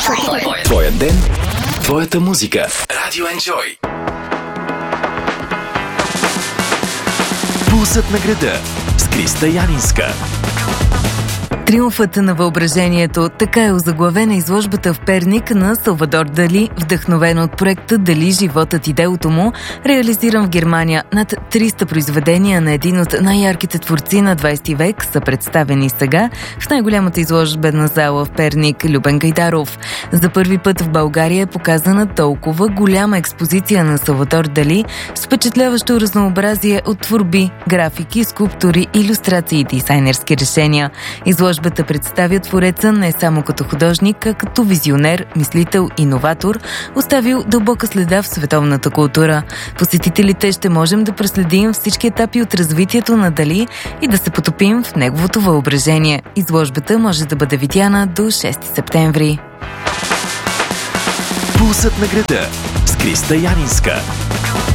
Твоя ден, твоята музика. Радио Enjoy. Пулсът на града с Криста Янинска. Триумфът на въображението, така е озаглавена изложбата в Перник на Салвадор Дали, вдъхновена от проекта «Дали, животът и делото му», реализиран в Германия. Над 300 произведения на един от най-ярките творци на 20 век са представени сега в най-голямата изложбена зала в Перник Любен Гайдаров. За първи път в България е показана толкова голяма експозиция на Салвадор Дали с впечатляващо разнообразие от творби, графики, скулптури, илюстрации и дизайнерски решения. Изложбата представя твореца не само като художник, а като визионер, мислител, иноватор, оставил дълбока следа в световната култура. Посетителите ще можем да проследим всички етапи от развитието на Дали и да се потопим в неговото въображение. Изложбата може да бъде видяна до 6 септември. Пулсът на града с Криста Янинска.